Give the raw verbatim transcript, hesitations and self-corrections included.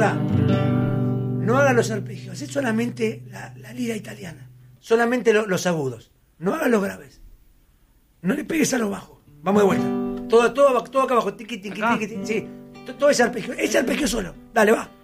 verdad. No hagas los arpegios, hacé solamente la, la lira italiana. Solamente lo, los agudos. No hagas los graves. No le pegues a los bajos. Vamos de vuelta. Todo, todo, todo acá abajo. Tiqui, tiqui, tiqui, tiqui. Sí. Todo ese arpegio. Ese arpegio solo. Dale, va.